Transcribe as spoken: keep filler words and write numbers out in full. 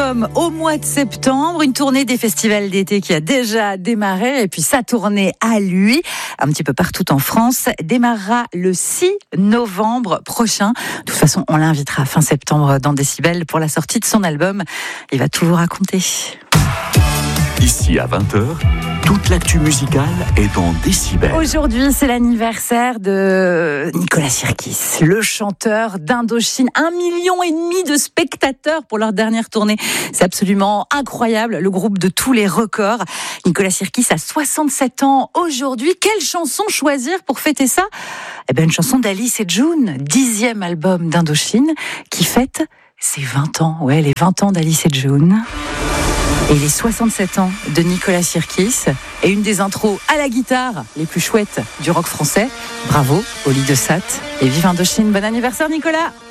album au mois de septembre, une tournée des festivals d'été qui a déjà démarré, et puis sa tournée à lui, un petit peu partout en France, démarrera le six novembre prochain. De toute façon, on l'invitera fin septembre dans Décibel pour la sortie de son album. Il va tout vous raconter. Ici à vingt heures, toute l'actu musicale est dans Décibel. Aujourd'hui, c'est l'anniversaire de Nicolas Sirkis, le chanteur d'Indochine. Un million et demi de spectateurs pour leur dernière tournée. C'est absolument incroyable, le groupe de tous les records. Nicolas Sirkis a soixante-sept ans aujourd'hui. Quelle chanson choisir pour fêter ça ? Eh bien, une chanson d'Alice et June, dixième album d'Indochine, qui fête ses vingt ans. Ouais, les vingt ans d'Alice et June. Et les soixante-sept ans de Nicolas Sirkis et une des intros à la guitare les plus chouettes du rock français. Bravo, Oli de Sat et vive Indochine. Bon anniversaire Nicolas!